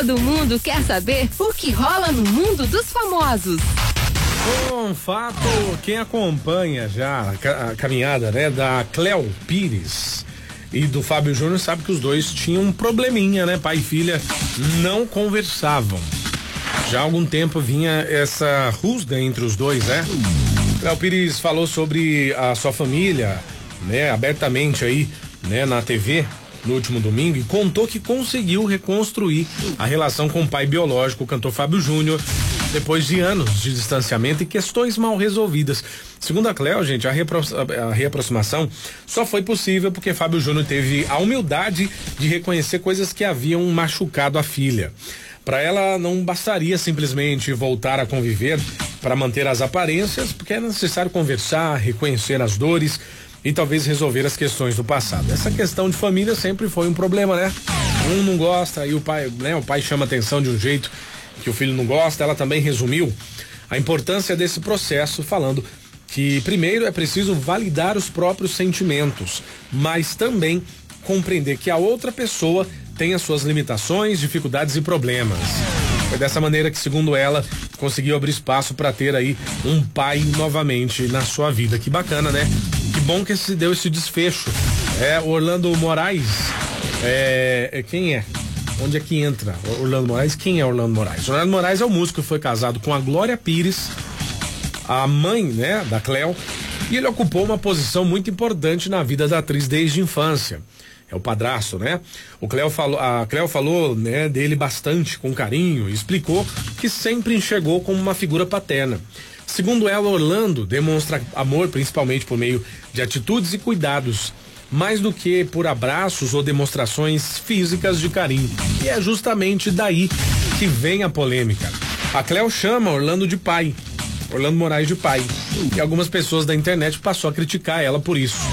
Todo mundo quer saber o que rola no mundo dos famosos. Um fato, quem acompanha já a caminhada, né, da Cléo Pires e do Fábio Júnior sabe que os dois tinham um probleminha, né? Pai e filha não conversavam. Já há algum tempo vinha essa rusga entre os dois, né? Cléo Pires falou sobre a sua família, né, abertamente aí, né, na TV no último domingo e contou que conseguiu reconstruir a relação com o pai biológico, o cantor Fábio Júnior, depois de anos de distanciamento e questões mal resolvidas. Segundo a Cléo, gente, a reaproximação só foi possível porque Fábio Júnior teve a humildade de reconhecer coisas que haviam machucado a filha. Para ela não bastaria simplesmente voltar a conviver para manter as aparências, porque é necessário conversar, reconhecer as dores e talvez resolver as questões do passado. Essa questão de família sempre foi um problema, né? Um não gosta e o pai, né? O pai chama atenção de um jeito que o filho não gosta. Ela também resumiu a importância desse processo, falando que primeiro é preciso validar os próprios sentimentos, mas também compreender que a outra pessoa tem as suas limitações, dificuldades e problemas. Foi dessa maneira que, segundo ela, conseguiu abrir espaço para ter aí um pai novamente na sua vida. Que bacana, né? Que bom que se deu esse desfecho. Orlando Moraes, quem é? Onde é que entra Orlando Moraes? Quem é Orlando Moraes? Orlando Moraes é o músico que foi casado com a Glória Pires, a mãe, né, da Cléo, e ele ocupou uma posição muito importante na vida da atriz desde a infância. É o padrasto, né? A Cléo falou, né, dele bastante com carinho e explicou que sempre enxergou como uma figura paterna. Segundo ela, Orlando demonstra amor principalmente por meio de atitudes e cuidados, mais do que por abraços ou demonstrações físicas de carinho. E é justamente daí que vem a polêmica. A Cléo chama Orlando de pai, Orlando Moraes de pai, e algumas pessoas da internet passou a criticar ela por isso.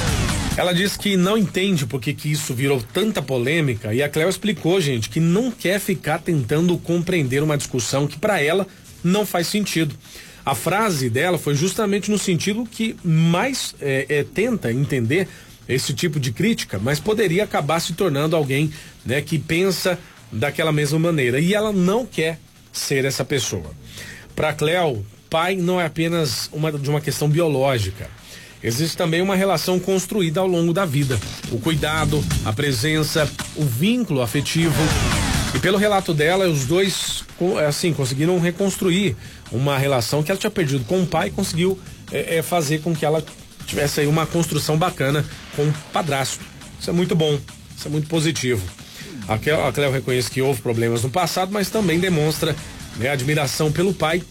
Ela diz que não entende por que isso virou tanta polêmica, e a Cléo explicou, gente, que não quer ficar tentando compreender uma discussão que para ela não faz sentido. A frase dela foi justamente no sentido que mais tenta entender esse tipo de crítica, mas poderia acabar se tornando alguém, né, que pensa daquela mesma maneira, e ela não quer ser essa pessoa. Para Cléo, pai não é apenas de uma questão biológica. Existe também uma relação construída ao longo da vida. O cuidado, a presença, o vínculo afetivo. E pelo relato dela, os dois, conseguiram reconstruir uma relação que ela tinha perdido com o pai e conseguiu fazer com que ela tivesse aí uma construção bacana com o padrasto. Isso é muito bom, isso é muito positivo. A Cléo reconhece que houve problemas no passado, mas também demonstra, né, admiração pelo pai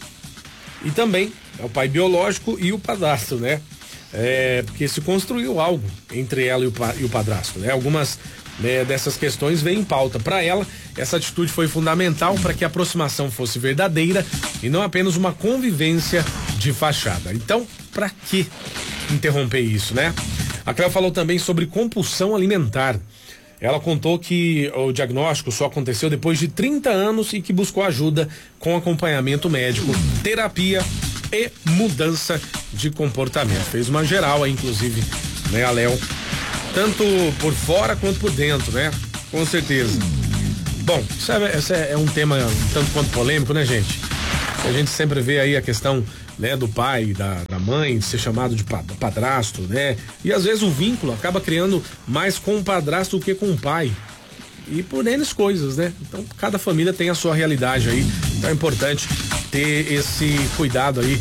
e também o pai biológico e o padrasto, né? Porque se construiu algo entre ela e o padrasto, né? Algumas, né, dessas questões vêm em pauta. Para ela, essa atitude foi fundamental para que a aproximação fosse verdadeira e não apenas uma convivência de fachada. Então, para que interromper isso, né? A Cléo falou também sobre compulsão alimentar. Ela contou que o diagnóstico só aconteceu depois de 30 anos e que buscou ajuda com acompanhamento médico, terapia e mudança de comportamento. Fez uma geral aí, inclusive, né, a Léo, tanto por fora quanto por dentro, né? Com certeza. Bom, esse é um tema tanto quanto polêmico, né, gente? A gente sempre vê aí a questão, né, do pai, da mãe, de ser chamado de padrasto, né? E às vezes o vínculo acaba criando mais com o padrasto do que com o pai. E por N coisas, né? Então cada família tem a sua realidade aí. Então é importante ter esse cuidado aí,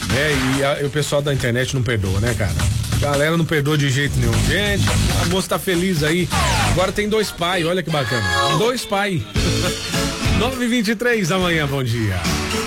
né? E o pessoal da internet não perdoa, né, cara? A galera não perdoa de jeito nenhum. Gente, a moça tá feliz aí. Agora tem 2 pais, olha que bacana. 2 pais. 9h23 da manhã, bom dia.